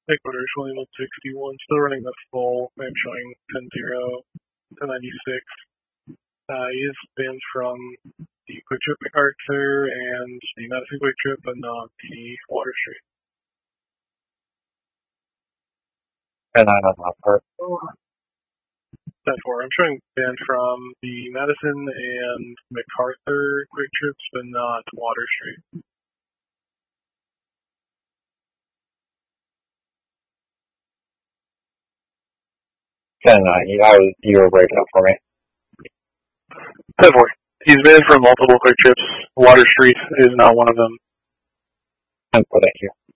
Ecuador is showing 61, still running the full. I'm showing 10-0 to 96. He is banned from the Quick Trip MacArthur and the Madison Quick Trip, but not the Water Street. 10-9 on my part. 10-4. I'm showing banned from the Madison and MacArthur Quick Trips, but not Water Street. You were breaking up for me. 10-4. He's banned from multiple Quick Trips. Water Street is not one of them. 10-4, thank you.